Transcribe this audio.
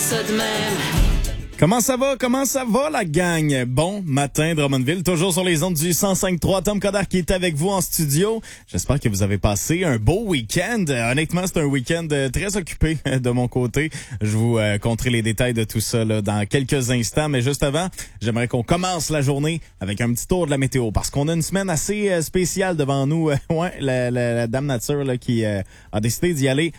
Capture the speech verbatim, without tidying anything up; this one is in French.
ça de même. Comment ça va? Comment ça va, la gang? Bon matin, Drummondville, toujours sur les ondes du cent cinq trois. Tom Coderre qui est avec vous en studio. J'espère que vous avez passé un beau week-end. Euh, honnêtement, c'est un week-end euh, très occupé euh, de mon côté. Je vous euh, conterai les détails de tout ça là, dans quelques instants. Mais juste avant, j'aimerais qu'on commence la journée avec un petit tour de la météo parce qu'on a une semaine assez euh, spéciale devant nous. Euh, ouais, la, la, la Dame Nature là, qui euh, a décidé d'y aller